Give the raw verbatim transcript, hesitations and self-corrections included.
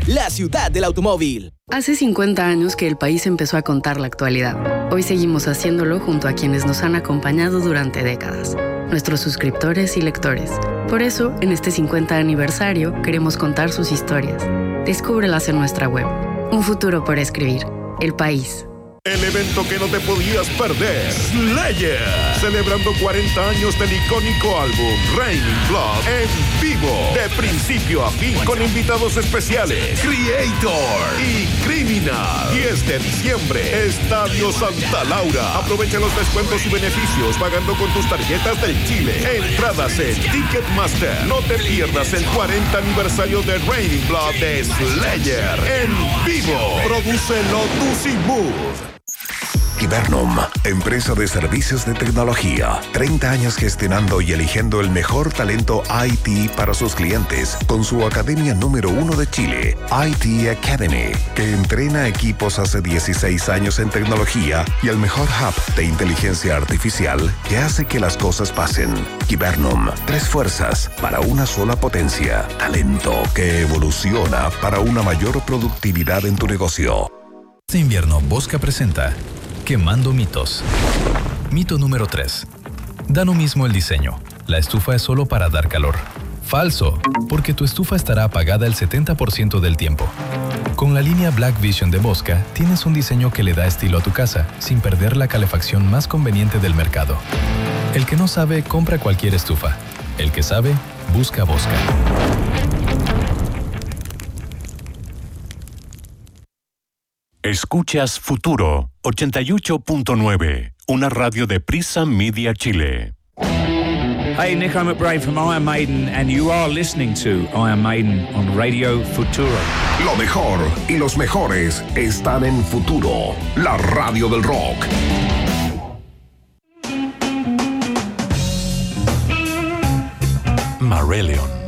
la ciudad del automóvil. Hace cincuenta años que el país empezó a contar la actualidad. Hoy seguimos haciéndolo junto a quienes nos han acompañado durante décadas, nuestros suscriptores y lectores. Por eso, en este cincuenta aniversario, queremos contar sus historias. Descúbrelas en nuestra web. Un futuro por escribir. El País. El evento que no te podías perder, Slayer, celebrando cuarenta años del icónico álbum Raining Blood en vivo, de principio a fin, con invitados especiales, Creator y Criminal. diez de diciembre, Estadio Santa Laura. Aprovecha los descuentos y beneficios pagando con tus tarjetas del Chile. Entradas en Ticketmaster. No te pierdas el cuarenta aniversario de Raining Blood de Slayer en vivo. Produce Lotus y Mood. Hibernum, empresa de servicios de tecnología. treinta años gestionando y eligiendo el mejor talento I T para sus clientes con su academia número uno de Chile, I T Academy, que entrena equipos hace dieciséis años en tecnología y el mejor hub de inteligencia artificial que hace que las cosas pasen. Hibernum, tres fuerzas para una sola potencia. Talento que evoluciona para una mayor productividad en tu negocio. Este invierno, Bosca presenta Quemando mitos. Mito número tres. Da lo mismo el diseño. La estufa es solo para dar calor. Falso, porque tu estufa estará apagada el setenta por ciento del tiempo. Con la línea Black Vision de Bosca, tienes un diseño que le da estilo a tu casa, sin perder la calefacción más conveniente del mercado. El que no sabe, compra cualquier estufa. El que sabe, busca Bosca. Escuchas Futuro ochenta y ocho punto nueve, una radio de Prisa Media Chile. Hey, Nico McBrae from Iron Maiden, and you are listening to Iron Maiden on Radio Futuro. Lo mejor y los mejores están en Futuro, la radio del rock. Marillion.